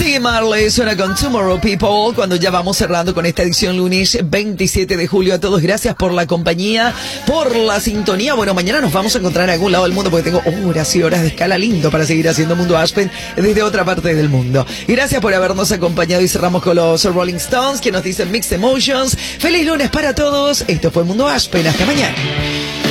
Sí, Marley suena con Tomorrow People cuando ya vamos cerrando con esta edición lunes 27 de julio. A todos, gracias por la compañía, por la sintonía. Bueno, mañana nos vamos a encontrar en algún lado del mundo porque tengo horas y horas de escala lindo para seguir haciendo Mundo Aspen desde otra parte del mundo. Gracias por habernos acompañado y cerramos con los Rolling Stones que nos dicen Mixed Emotions. Feliz lunes para todos. Esto fue Mundo Aspen. Hasta mañana.